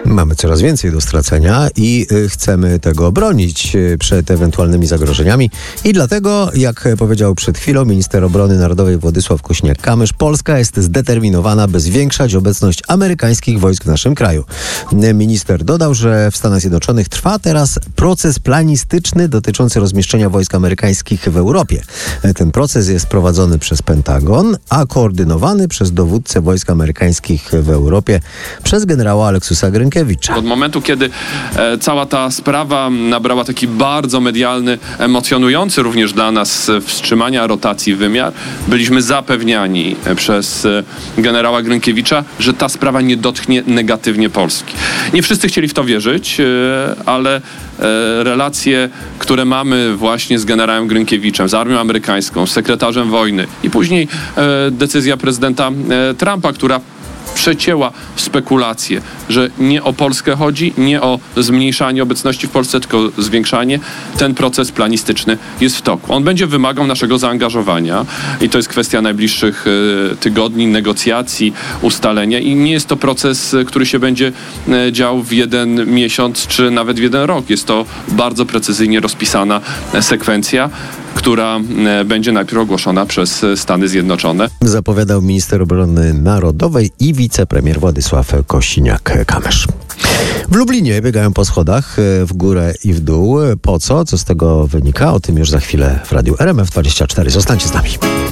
Mamy coraz więcej do stracenia i chcemy tego bronić przed ewentualnymi zagrożeniami. I dlatego, jak powiedział przed chwilą minister obrony narodowej Władysław Kosiniak-Kamysz, Polska jest zdeterminowana, by zwiększać obecność amerykańskich wojsk w naszym kraju. Minister dodał, że w Stanach Zjednoczonych trwa teraz proces planistyczny dotyczący rozmieszczenia wojsk amerykańskich w Europie. Ten proces jest prowadzony przez Pentagon, a koordynowany przez dowódcę wojsk amerykańskich w Europie, przez generała Aleksusa Grynkiewicza. Od momentu, kiedy cała ta sprawa nabrała taki bardzo medialny, emocjonujący również dla nas wstrzymania rotacji wymiar, byliśmy zapewniani przez generała Grynkiewicza, że ta sprawa nie dotknie negatywnie Polski. Nie wszyscy chcieli w to wierzyć, ale relacje, które mamy właśnie z generałem Grynkiewiczem, z armią amerykańską, z sekretarzem wojny i później decyzja prezydenta Trumpa, która przecięła w spekulacje, że nie o Polskę chodzi, nie o zmniejszanie obecności w Polsce, tylko zwiększanie. Ten proces planistyczny jest w toku. On będzie wymagał naszego zaangażowania i to jest kwestia najbliższych tygodni, negocjacji, ustalenia i nie jest to proces, który się będzie dział w jeden miesiąc, czy nawet w jeden rok. Jest to bardzo precyzyjnie rozpisana sekwencja, która będzie najpierw ogłoszona przez Stany Zjednoczone. Zapowiadał minister obrony narodowej i wicepremier Władysław Kosiniak-Kamysz. W Lublinie biegają po schodach w górę i w dół. Po co? Co z tego wynika? O tym już za chwilę w Radiu RMF24. Zostańcie z nami.